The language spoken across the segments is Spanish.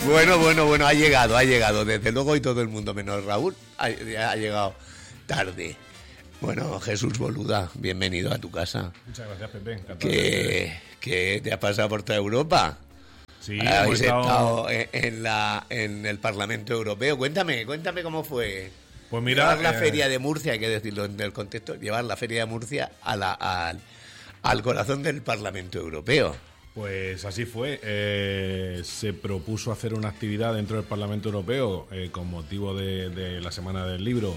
Bueno, ha llegado. Desde luego y todo el mundo, menos Raúl, ha llegado tarde. Bueno, Jesús Boluda, bienvenido a tu casa. Muchas gracias, Pepe. Encantado. ¿Qué te has pasado por toda Europa? Sí, habéis estado en el Parlamento Europeo. Cuéntame cómo fue. Pues mira, llevar la Feria de Murcia, hay que decirlo en el contexto, llevar la Feria de Murcia al corazón del Parlamento Europeo. Pues así fue. Se propuso hacer una actividad dentro del Parlamento Europeo con motivo de la Semana del Libro.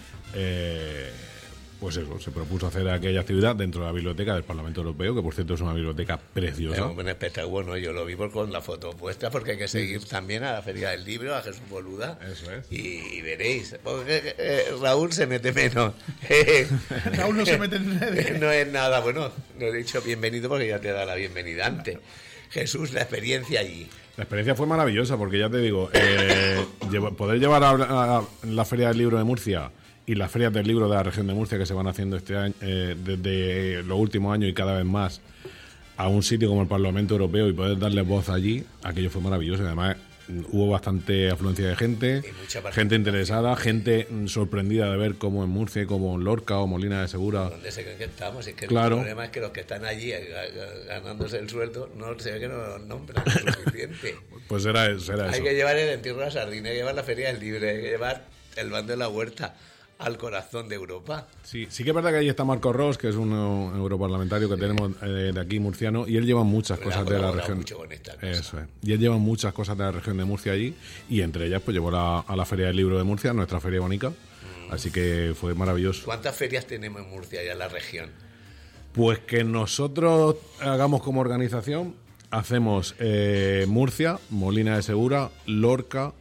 Pues eso, se propuso hacer aquella actividad dentro de la biblioteca del Parlamento Europeo, que por cierto es una biblioteca preciosa. Es un espectáculo, bueno, yo lo vi con la foto puesta, porque hay que seguir también a la Feria del Libro, a Jesús Boluda. Eso es. Y veréis, porque Raúl se mete menos. Raúl no se mete en nadie. No es nada, bueno, no he dicho bienvenido porque ya te da la bienvenida antes. Jesús, la experiencia allí. La experiencia fue maravillosa, porque ya te digo, poder llevar a la Feria del Libro de Murcia y las ferias del libro de la región de Murcia que se van haciendo este año, desde los últimos años y cada vez más, a un sitio como el Parlamento Europeo y poder darle voz allí, aquello fue maravilloso. Además hubo bastante afluencia de gente interesada, gente sorprendida de ver cómo en Murcia, como en Lorca o Molina de Segura. ¿Dónde se creen que estamos? Es que claro. El problema es que los que están allí ganándose el sueldo no se ve que no los nombran lo suficiente. Pues era eso. Hay que llevar el entierro de la sardina, hay que llevar la Feria del Libro, hay que llevar el bando de la huerta al corazón de Europa. Sí que es verdad que ahí está Marco Ros, que es un europarlamentario que tenemos de aquí murciano, y él lleva muchas cosas de la región. Mucho con esta cosa. Eso es. Y él lleva muchas cosas de la región de Murcia allí, y entre ellas pues llevó a la Feria del Libro de Murcia, nuestra feria bonica. Así que fue maravilloso. ¿Cuántas ferias tenemos en Murcia ya en la región? Pues que nosotros hagamos como organización, hacemos Murcia, Molina de Segura, Lorca,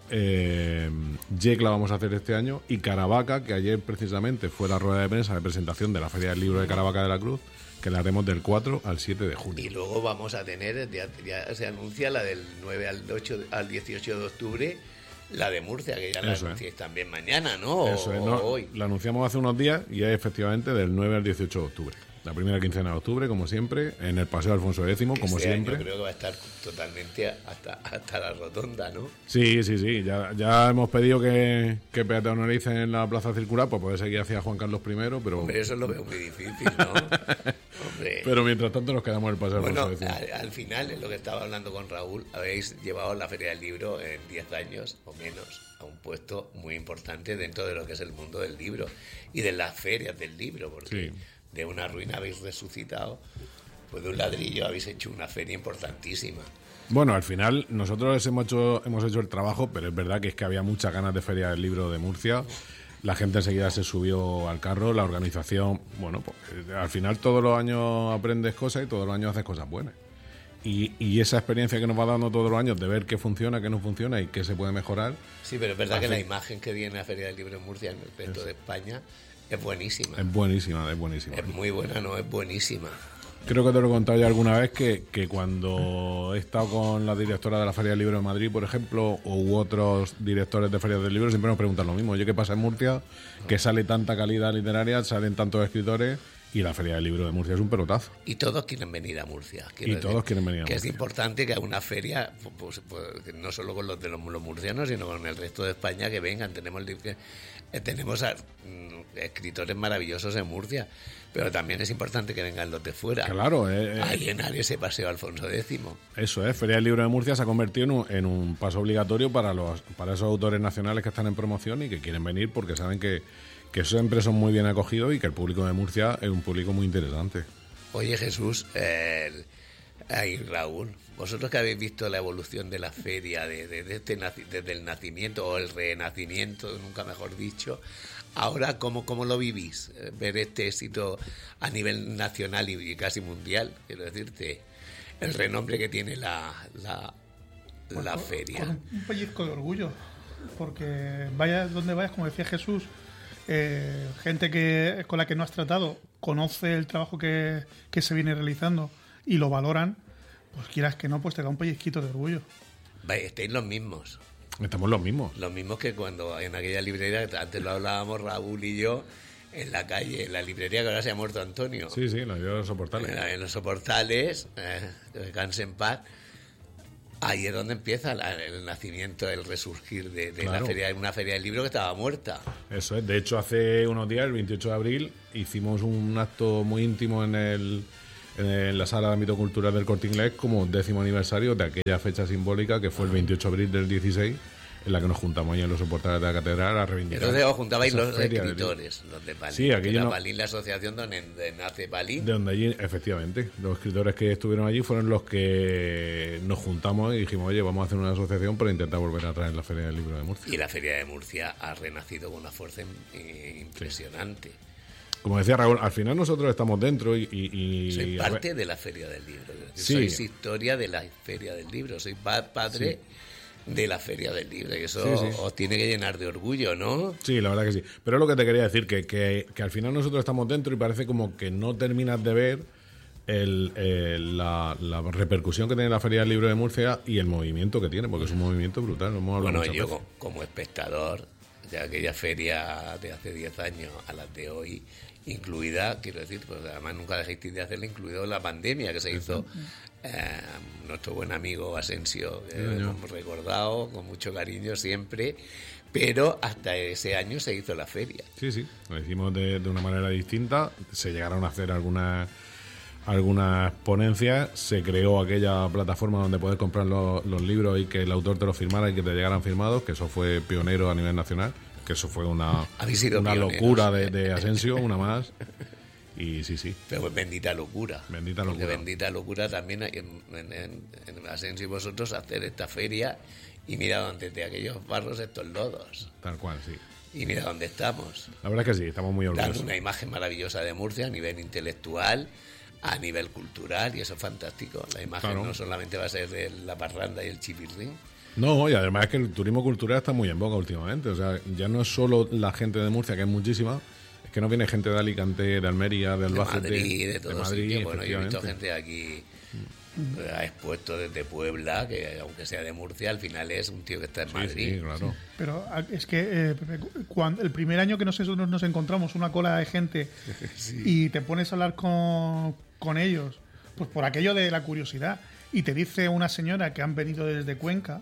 Yecla vamos a hacer este año, y Caravaca, que ayer precisamente fue la rueda de prensa de presentación de la Feria del Libro de Caravaca de la Cruz, que la haremos del 4 al 7 de junio. Y luego vamos a tener, ya se anuncia la del 9 al 18 de octubre, la de Murcia, que ya la anunciáis también mañana, ¿no? Eso es, no, hoy. La anunciamos hace unos días y es efectivamente del 9 al 18 de octubre. La primera quincena de octubre, como siempre, en el Paseo Alfonso X, como siempre. Yo creo que va a estar totalmente hasta la rotonda, ¿no? Sí. Ya hemos pedido que peatonaricen la plaza circular, pues poder seguir hacia Juan Carlos I, pero... Hombre, eso lo veo muy difícil, ¿no? Hombre. Pero mientras tanto nos quedamos en el Paseo Alfonso X. Al final, en lo que estaba hablando con Raúl, habéis llevado la Feria del Libro en 10 años o menos a un puesto muy importante dentro de lo que es el mundo del libro y de las ferias del libro, porque... Sí. De una ruina habéis resucitado, pues de un ladrillo habéis hecho una feria importantísima. Bueno, al final nosotros hemos hecho el trabajo, pero es verdad que había muchas ganas de Feria del Libro de Murcia. La gente enseguida se subió al carro, la organización, bueno, pues al final todos los años aprendes cosas y todos los años haces cosas buenas. Y esa experiencia que nos va dando todos los años de ver qué funciona, qué no funciona y qué se puede mejorar. Sí, pero es verdad que la imagen que tiene la Feria del Libro en Murcia en el resto de España es buenísima. Es buenísima. Es muy buena, no, es buenísima. Creo que te lo he contado ya alguna vez que cuando he estado con la directora de la Feria del Libro de Madrid, por ejemplo, u otros directores de ferias del libro, siempre nos preguntan lo mismo. Oye, ¿qué pasa en Murcia? Que sale tanta calidad literaria, salen tantos escritores, y la Feria del Libro de Murcia es un pelotazo. Y todos quieren venir a Murcia. Todos quieren venir a Murcia. Que es importante que a una feria, pues, no solo con los de los murcianos, sino con el resto de España, que vengan. Tenemos escritores maravillosos en Murcia, pero también es importante que vengan los de fuera. Claro. A llenar ese Paseo Alfonso X. Eso es, Feria del Libro de Murcia se ha convertido en un paso obligatorio para esos autores nacionales que están en promoción y que quieren venir porque saben que siempre son muy bien acogidos y que el público de Murcia es un público muy interesante. Oye, Jesús, Raúl, vosotros que habéis visto la evolución de la feria desde el nacimiento o el renacimiento, nunca mejor dicho, ahora ¿cómo lo vivís? Ver este éxito a nivel nacional y casi mundial, quiero decirte, el renombre que tiene la feria. Un pellizco de orgullo, porque vayas donde vayas, como decía Jesús, gente con la que no has tratado conoce el trabajo que se viene realizando y lo valoran, pues quieras que no, pues te da un pellizquito de orgullo. Estáis los mismos. Estamos los mismos. Los mismos que cuando en aquella librería, antes lo hablábamos Raúl y yo, en la calle, en la librería que ahora se ha muerto Antonio. Sí, la de los Soportales. En los Soportales, que descanse en paz. Ahí es donde empieza el nacimiento, el resurgir de Claro. una feria del libro que estaba muerta. Eso es. De hecho, hace unos días, el 28 de abril, hicimos un acto muy íntimo en la sala de ámbito cultural del Corte Inglés como 10º aniversario de aquella fecha simbólica que fue el 28 de abril del 16, en la que nos juntamos ahí en los soportales de la catedral a reivindicar. Entonces os juntabais esa los feria del escritores, los de Palín. Sí, aquello la no- Palín, la asociación donde nace Palín. De donde allí, efectivamente, los escritores que estuvieron allí fueron los que nos juntamos y dijimos, oye, vamos a hacer una asociación para intentar volver a traer la Feria del Libro de Murcia. Y la Feria de Murcia ha renacido con una fuerza impresionante. Como decía Raúl, al final nosotros estamos dentro y Soy a ver, parte de la Feria del Libro. Sí. Sois historia de la Feria del Libro. Soy padre de la Feria del Libro. Y eso Sí, sí. os tiene que llenar de orgullo, ¿no? sí, la verdad que sí. Pero es lo que te quería decir, que al final nosotros estamos dentro y parece como que no terminas de ver la repercusión que tiene la Feria del Libro de Murcia y el movimiento que tiene, porque es un movimiento brutal. Lo hemos hablado Bueno, muchas yo veces. como espectador de aquella feria de hace 10 años a las de hoy, incluida, quiero decir, pues además nunca dejasteis de hacerla, incluido la pandemia que se hizo. Nuestro buen amigo Asensio, lo hemos recordado con mucho cariño siempre, pero hasta ese año se hizo la feria. Sí, sí, lo hicimos de una manera distinta. Se llegaron a hacer algunas ponencias. Se creó aquella plataforma donde poder comprar los libros y que el autor te los firmara y que te llegaran firmados, que eso fue pionero a nivel nacional, que eso fue una Habéis sido pioneros. locura de Asensio, una más. Y sí, sí. Pero bendita locura. Bendita Porque locura. bendita locura también en Asensio y vosotros hacer esta feria y mira dónde de aquellos barros estos lodos. Tal cual, sí. Y mira dónde estamos. La verdad es que sí, estamos muy Dando orgullosos. una imagen maravillosa de Murcia a nivel intelectual, a nivel cultural, y eso es fantástico. La imagen Claro. no solamente va a ser de la parranda y el chipirrín. No, y además es que el turismo cultural está muy en boga últimamente. O sea, ya no es solo la gente de Murcia, que es muchísima, es que no viene gente de Alicante, de Almería, de De Albacete, Madrid, de todo sitio. Bueno, yo he visto efectivamente. gente aquí ha expuesto desde Puebla, que aunque sea de Murcia, al final es un tío que está en Sí, Madrid. sí, claro. Pero es que Pepe, cuando el primer año que nosotros nos encontramos una cola de gente y te pones a hablar con ellos, pues por aquello de la curiosidad, y te dice una señora que han venido desde Cuenca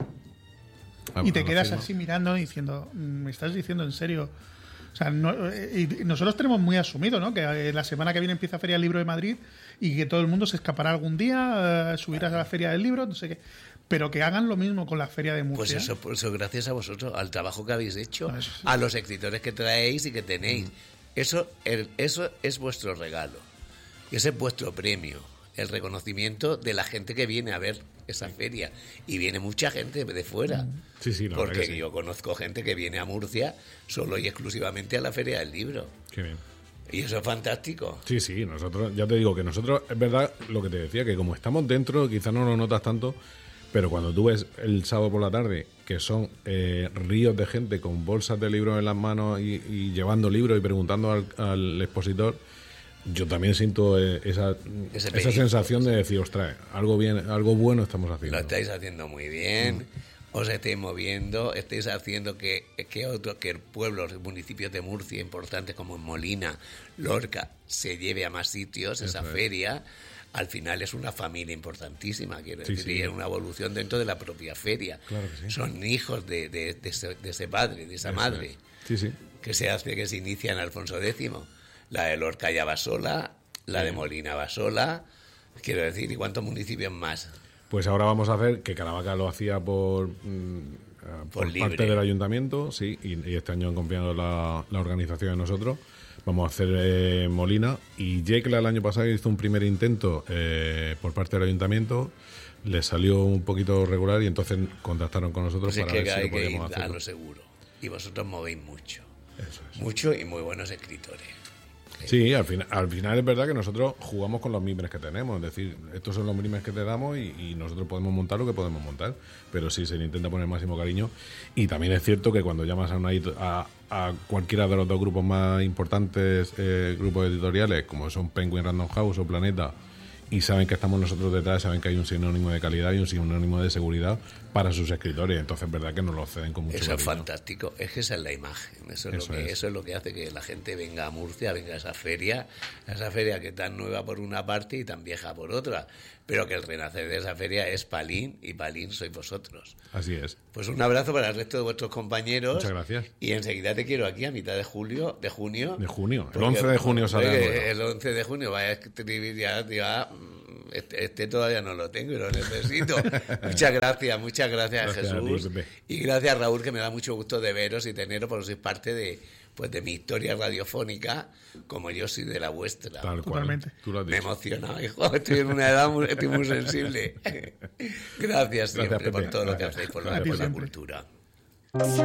y te quedas así mirando diciendo, ¿me estás diciendo en serio? O sea, y nosotros tenemos muy asumido, ¿no? Que la semana que viene empieza Feria del Libro de Madrid y que todo el mundo se escapará algún día, subirá a la Feria del Libro, no sé qué. Pero que hagan lo mismo con la Feria de Pues Murcia. eso gracias a vosotros, al trabajo que habéis hecho, Eso sí. a los escritores que traéis y que tenéis. Eso es vuestro regalo. Y ese es vuestro premio. El reconocimiento de la gente que viene a ver esa feria. Y viene mucha gente de fuera. Sí, sí, la verdad Porque que sí. yo conozco gente que viene a Murcia solo y exclusivamente a la Feria del Libro. Qué bien. Y eso es fantástico. Sí, sí, nosotros, ya te digo que nosotros, es verdad lo que te decía, que como estamos dentro, quizás no lo notas tanto, pero cuando tú ves el sábado por la tarde, que son ríos de gente con bolsas de libros en las manos y llevando libros y preguntando al expositor, yo también siento esa pellizco, sensación de decir, ostras, algo bueno estamos haciendo. Lo estáis haciendo muy bien. Os estáis moviendo, estáis haciendo que pueblos, municipios de Murcia importantes como Molina, Lorca, se lleve a más sitios esa Eso es. feria. Al final es una familia importantísima, quiero Sí, decir, sí. y es una evolución dentro de la propia feria. Claro que sí. Son hijos de ese padre, de esa Eso madre, es. Sí, sí. que se inicia en Alfonso X. La de Lorca ya va sola, la de Molina va sola, quiero decir, ¿y cuántos municipios más? Pues ahora vamos a hacer, que Caravaca lo hacía por libre. parte del ayuntamiento, sí, y este año han confiado la organización en nosotros. Vamos a hacer Molina, y Yecla el año pasado hizo un primer intento por parte del ayuntamiento, le salió un poquito regular y entonces contactaron con nosotros Pues es para que ver si hay lo que ir podíamos a hacer. lo seguro. Y vosotros movéis mucho. Eso es. Mucho y muy buenos escritores. Sí, al final es verdad que nosotros jugamos con los mimbres que tenemos, es decir, estos son los mimbres que te damos y nosotros podemos montar lo que podemos montar, pero sí se le intenta poner máximo cariño. Y también es cierto que cuando llamas a cualquiera de los dos grupos más importantes, grupos editoriales, como son Penguin Random House o Planeta, y saben que estamos nosotros detrás, saben que hay un sinónimo de calidad y un sinónimo de seguridad para sus escritores. Entonces es verdad que nos lo ceden con mucho Eso cariño. es fantástico, es que esa es la imagen, eso es lo que hace que la gente venga a Murcia, venga a esa feria que es tan nueva por una parte y tan vieja por otra, pero que el renacer de esa feria es Palín y Palín sois vosotros. Así es. Pues un abrazo para el resto de vuestros compañeros. Muchas gracias. Y enseguida te quiero aquí a mitad de junio. De junio. El Porque, 11 de junio sale la nueva. el 11 de junio vaya a escribir ya este todavía no lo tengo y lo necesito. Muchas gracias Gracias Jesús. a ti, Pepe. Y gracias Raúl, que me da mucho gusto de veros y teneros, porque sois parte de mi historia radiofónica, como yo soy de la vuestra. Tal cual. Totalmente. Tú lo has Me dicho. emociona, hijo, estoy en una edad estoy muy sensible. Gracias siempre Pepe. por todo lo que Gracias. hacéis por A ti la siempre. cultura.